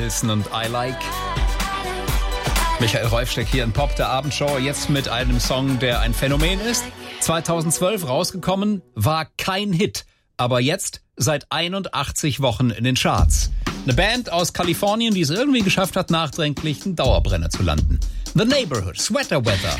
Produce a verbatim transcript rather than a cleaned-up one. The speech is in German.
Wilson und I Like. Michael Reufsteck hier in Pop, der Abendshow, jetzt mit einem Song, der ein Phänomen ist. zweitausendzwölf rausgekommen, war kein Hit, aber jetzt seit einundachtzig Wochen in den Charts. Eine Band aus Kalifornien, die es irgendwie geschafft hat, nachdenklich einen Dauerbrenner zu landen. The Neighborhood, Sweater Weather.